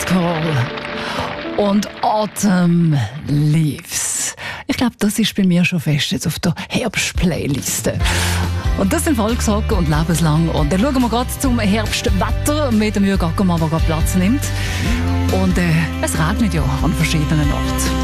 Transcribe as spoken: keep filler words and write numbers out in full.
Night Call und Autumn Leaves. Ich glaube, das ist bei mir schon fest jetzt auf der Herbst-Playliste. Und das sind Volkshocken und lebenslang. Und dann schauen wir gerade zum Herbstwetter mit dem Jürgen Ackermann, der gerade Platz nimmt. Und äh, es regnet ja an verschiedenen Orten.